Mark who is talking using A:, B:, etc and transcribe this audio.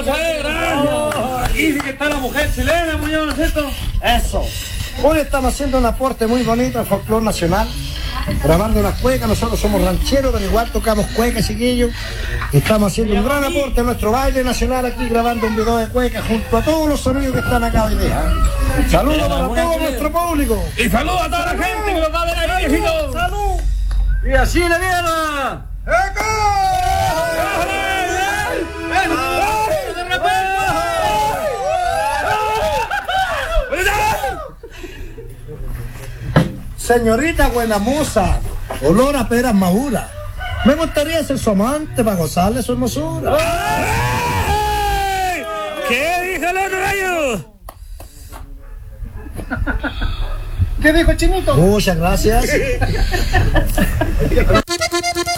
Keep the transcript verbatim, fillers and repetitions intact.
A: Muchas gracias. Aquí sí que está la mujer chilena, Muñoz, ¿no es cierto?
B: Eso. Hoy estamos haciendo un aporte muy bonito al folclore nacional, grabando unas cuecas. Nosotros somos rancheros, pero igual tocamos cuecas, chiquillos. Y estamos haciendo un gran aporte a nuestro baile nacional aquí, grabando un video de cuecas junto a todos los sonidos que están acá hoy día. Saludos para todo nuestro público.
A: Y saludos a toda la gente que nos va a ver ahí, viejito.
B: ¡Salud!
A: Y así la mierda.
B: Señorita buena moza, olor a peras maduras. Me gustaría ser su amante para gozarle su hermosura.
A: ¿Qué dijo el otro gallo?
B: ¿Qué dijo Chinito? Muchas gracias.